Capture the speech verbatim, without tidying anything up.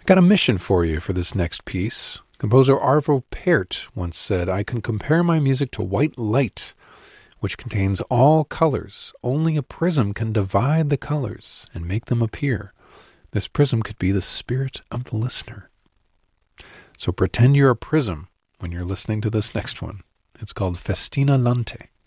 Got a mission for you for this next piece. Composer Arvo Pärt once said, "I can compare my music to white light, which contains all colors. Only a prism can divide the colors and make them appear. This prism could be the spirit of the listener." So pretend you're a prism when you're listening to this next one. It's called Festina Lente.